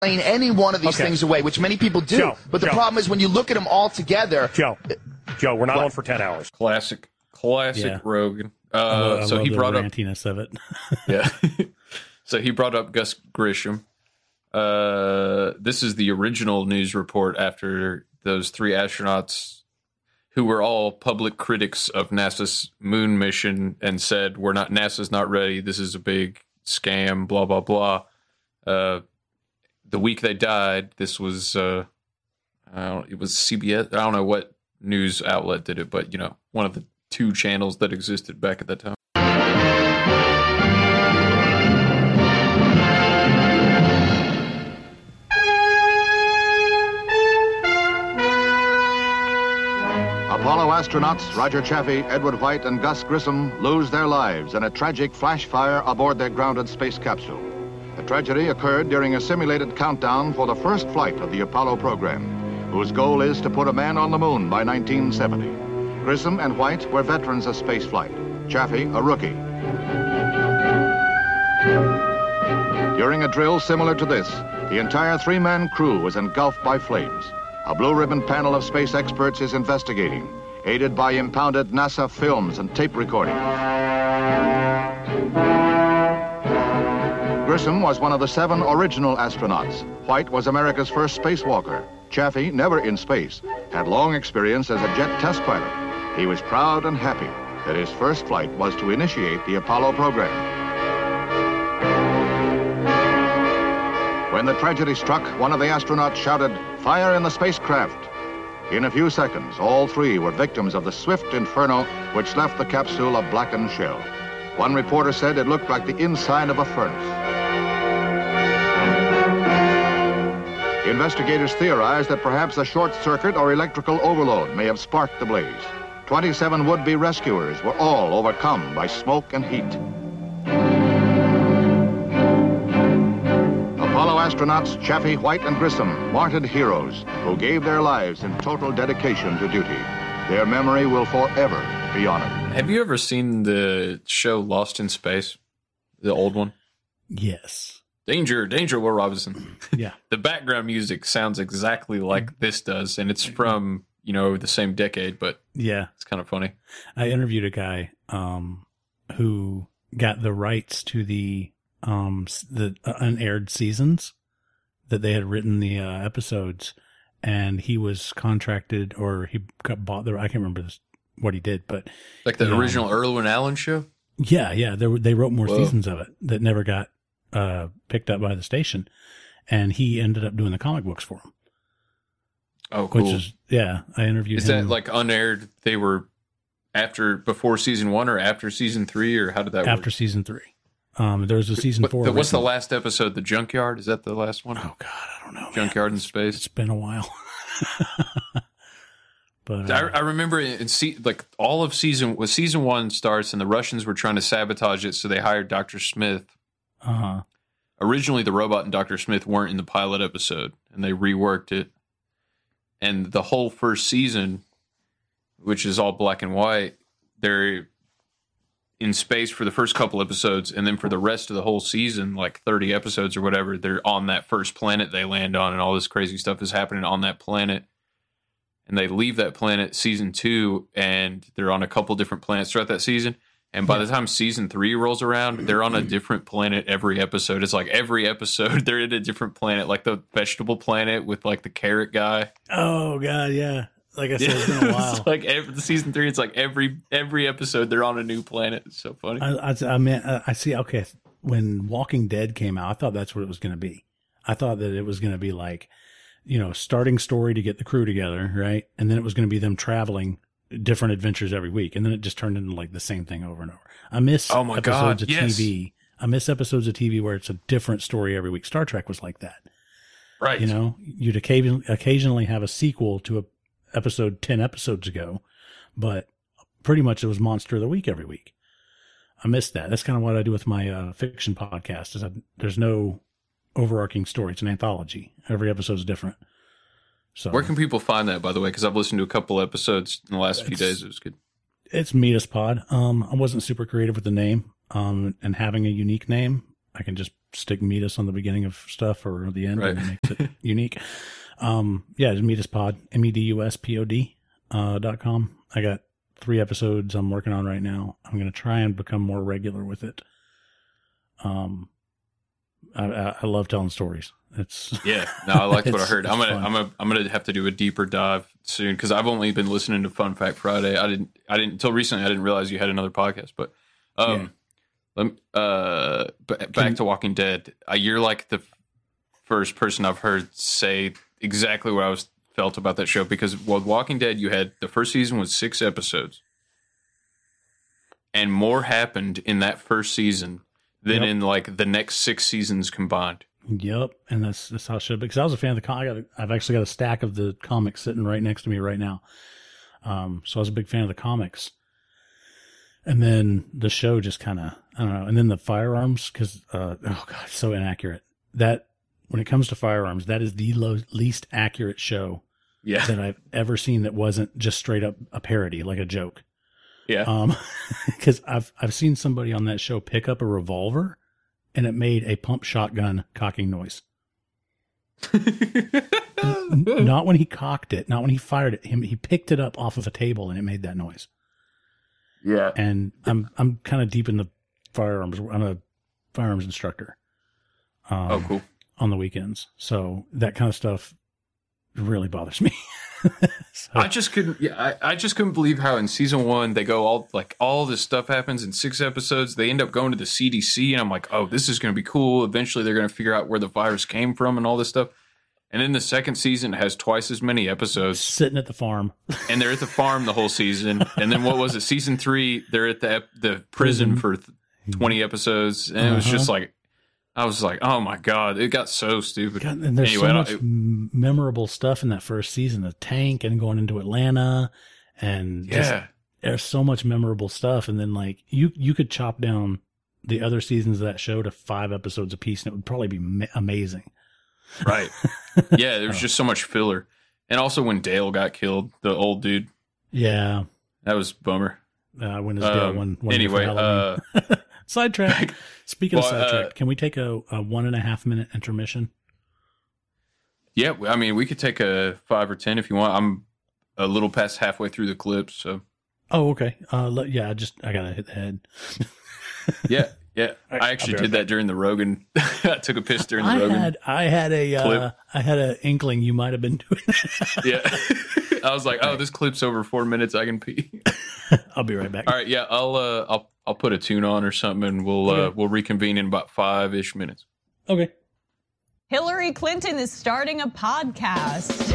any one of these things away, which many people do. But the problem is when you look at them all together. Joe, we're not on for 10 hours. Classic Rogan. I so love he the brought up rantiness of it. yeah. So he brought up Gus Grisham. This is the original news report after those 3 astronauts who were all public critics of NASA's moon mission and said, NASA's not ready. This is a big scam, blah, blah, blah. The week they died, this was, it was CBS. I don't know what news outlet did it, but, one of the 2 channels that existed back at that time. Apollo astronauts Roger Chaffee, Edward White, and Gus Grissom lose their lives in a tragic flash fire aboard their grounded space capsule. The tragedy occurred during a simulated countdown for the first flight of the Apollo program, whose goal is to put a man on the moon by 1970. Grissom and White were veterans of spaceflight, Chaffee a rookie. During a drill similar to this, the entire 3-man crew was engulfed by flames. A blue ribbon panel of space experts is investigating, aided by impounded NASA films and tape recording. Grissom was one of the 7 original astronauts. White was America's first spacewalker. Chaffee, never in space, had long experience as a jet test pilot. He was proud and happy that his first flight was to initiate the Apollo program. When the tragedy struck, one of the astronauts shouted, "Fire in the spacecraft!" In a few seconds, all 3 were victims of the swift inferno which left the capsule a blackened shell. One reporter said it looked like the inside of a furnace. Investigators theorized that perhaps a short circuit or electrical overload may have sparked the blaze. 27 would-be rescuers were all overcome by smoke and heat. Apollo astronauts Chaffee, White, and Grissom, martyred heroes who gave their lives in total dedication to duty. Their memory will forever be honored. Have you ever seen the show Lost in Space? The old one? Yes. Danger, Will Robinson. Yeah. The background music sounds exactly like this does, and it's from, the same decade, but yeah, it's kind of funny. I interviewed a guy who got the rights to the unaired seasons that they had written the episodes, and he was contracted, or he bought I can't remember what he did, but like the original Irwin Allen show. Yeah, they wrote more seasons of it that never got picked up by the station, and he ended up doing the comic books for him. Oh, cool. Which is, I interviewed him. Is that like unaired? They were before season 1 or after season 3, or how did that work? After season 3. There was a season 4. What's the last episode? The Junkyard? Is that the last one? Oh God, I don't know. Junkyard in Space. It's been a while. But I remember all of season 1 starts, and the Russians were trying to sabotage it, so they hired Dr. Smith. Originally, the robot and Dr. Smith weren't in the pilot episode, and they reworked it. And the whole first season, which is all black and white, they're in space for the first couple episodes, and then for the rest of the whole season, like 30 episodes or whatever, they're on that first planet they land on, and all this crazy stuff is happening on that planet. And they leave that planet season 2, and they're on a couple different planets throughout that season. And by the time season 3 rolls around, they're on a different planet every episode. It's like every episode they're in a different planet, like the vegetable planet with like the carrot guy. Oh God, yeah. Like I said, it's been a while. It's like season 3, it's like every episode they're on a new planet. It's so funny. I see. Okay, when Walking Dead came out, I thought that's what it was going to be. I thought that it was going to be like, starting story to get the crew together, right? And then it was going to be them traveling different adventures every week, and then it just turned into like the same thing over and over. I miss episodes of TV. I miss episodes of TV where it's a different story every week. Star Trek was like that, right? You'd occasionally have a sequel to a episode 10 episodes ago, but pretty much it was Monster of the Week every week. I miss that. That's kind of what I do with my fiction podcast. There's no overarching story. It's an anthology. Every episode is different. So where can people find that, by the way? Because I've listened to a couple episodes in the last few days. It was good. It's Meet Us Pod. I wasn't super creative with the name, and having a unique name. I can just stick Meet Us on the beginning of stuff or the end, and it makes it unique. It's Meet Us Pod, MEDUSPOD.com. I got 3 episodes I'm working on right now. I'm going to try and become more regular with it. I love telling stories. I liked what I heard. I'm gonna have to do a deeper dive soon because I've only been listening to Fun Fact Friday. I didn't until recently. I didn't realize you had another podcast. But back to Walking Dead. You're like the first person I've heard say exactly what I felt about that show, because with Walking Dead, you had the first season was 6 episodes, and more happened in that first season than in like the next 6 seasons combined. Yep, and that's how it should be. Because I was a fan of the comic. I've actually got a stack of the comics sitting right next to me right now. So I was a big fan of the comics. And then the show just kind of, I don't know. And then the firearms, because, so inaccurate. That, when it comes to firearms, that is the least accurate show that I've ever seen that wasn't just straight up a parody, like a joke. Yeah. Because I've seen somebody on that show pick up a revolver and it made a pump shotgun cocking noise. Not when he cocked it, not when he fired it. He picked it up off of a table and it made that noise. Yeah. And I'm kind of deep in the firearms. I'm a firearms instructor. Cool. On the weekends. So that kind of stuff really bothers me. I just couldn't believe how in season 1 they go all this stuff happens in 6 episodes. They end up going to the CDC, and I'm like, oh, this is going to be cool. Eventually they're going to figure out where the virus came from and all this stuff. And then the second season has twice as many episodes. Sitting at the farm. And they're at the farm the whole season. And then what was it? Season 3, they're at the prison for 20 episodes. And it was just like, I was like, oh my God, it got so stupid. God, and there's so much memorable stuff in that first season. The tank and going into Atlanta, and there's so much memorable stuff. And then like you could chop down the other seasons of that show to 5 episodes apiece, and it would probably be amazing. Right. Yeah, there was just so much filler. And also when Dale got killed, the old dude. Yeah. That was a bummer. When his Dale one anyway, sidetrack. Speaking of sidetrack, can we take a 1.5 minute intermission? Yeah, I mean, we could take a 5 or 10 if you want. I'm a little past halfway through the clips, so. Oh, okay. I gotta hit the head. Yeah. I actually did that during the Rogan. I took a piss during the Rogan. I had an inkling you might have been doing that. Yeah. I was like, oh, this clip's over 4 minutes. I can pee. I'll be right back. All right. Yeah. I'll put a tune on or something, and we'll reconvene in about 5-ish minutes. Okay. Hillary Clinton is starting a podcast.